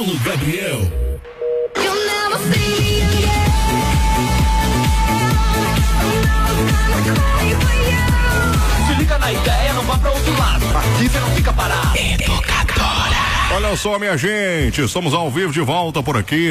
Bruno Gabriel. Se liga na ideia, não vá pra outro lado. Aqui você não fica parado. Educadora. Olha só, minha gente, estamos ao vivo de volta por aqui,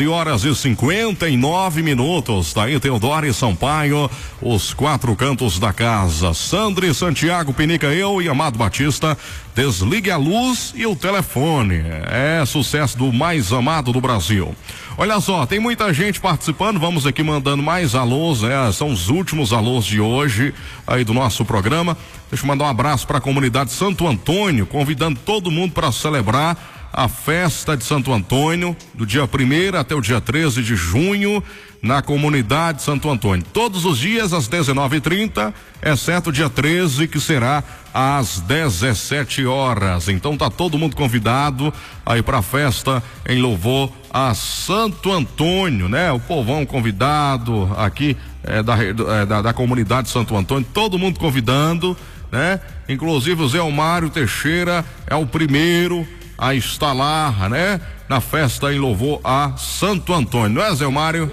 11h59. Tá aí Teodoro Sampaio, os quatro cantos da casa. Sandri, Santiago, Pinica, eu e Amado Batista. Desligue a luz e o telefone. É sucesso do mais amado do Brasil. Olha só, tem muita gente participando, vamos aqui mandando mais alôs, né? São os últimos alôs de hoje aí do nosso programa. Deixa eu mandar um abraço para a comunidade Santo Antônio, convidando todo mundo para celebrar a festa de Santo Antônio, do dia 1º até o dia 13 de junho, na comunidade Santo Antônio. Todos os dias às 19h30, exceto o dia 13, que será às 17 horas. Então tá todo mundo convidado aí pra festa em louvor a Santo Antônio, né? O povão convidado aqui da comunidade Santo Antônio, todo mundo convidando, né? Inclusive o Zé Mário Teixeira é o primeiro a estar lá, né? Na festa em louvor a Santo Antônio, não é, Zé Mário?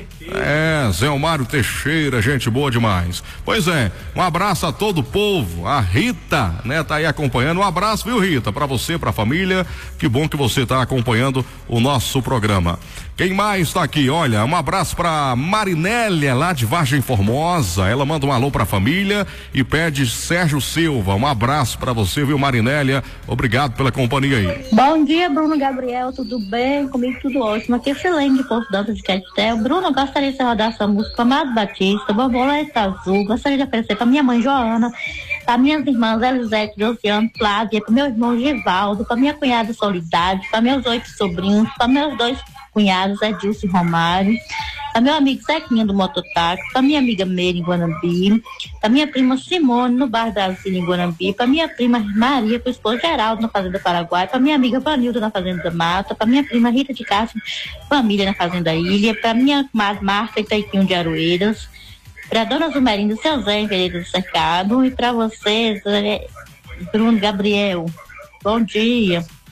É, Zé Mário Teixeira, gente boa demais. Pois é, um abraço a todo o povo. A Rita, né, tá aí acompanhando. Um abraço, viu, Rita, pra você, pra família. Que bom que você tá acompanhando o nosso programa. Quem mais tá aqui? Olha, um abraço pra Marinélia, lá de Vargem Formosa. Ela manda um alô pra família e pede Sérgio Silva. Um abraço pra você, viu, Marinélia? Obrigado pela companhia aí. Bom dia, Bruno Gabriel, tudo bem? Comigo tudo ótimo. Aqui é Silene de Porto Dantas de Castel. Bruno, eu gostaria de rodar essa música para Amado Batista, Borboleta Azul. Gostaria de oferecer para minha mãe Joana, para minhas irmãs Elisete, Josiane, Flávia, para meu irmão Givaldo, para minha cunhada Solidade, para meus 8 sobrinhos, para meus 2 cunhados, Edilson e Romário, para meu amigo Zequinha do Mototáxi, para minha amiga Meire em Guanambi, para minha prima Simone no bairro Brasília em Guanambi, para minha prima Maria, com o esposo Geraldo na Fazenda Paraguai, para minha amiga Vanilda na Fazenda da Mata, para minha prima Rita de Castro, família na Fazenda Ilha, para minha comadre Marta Itaiquinho de Aroeiras, para dona Zumerinda, seu Zé em Pereira do Cercado, e para vocês, Bruno Gabriel, bom dia.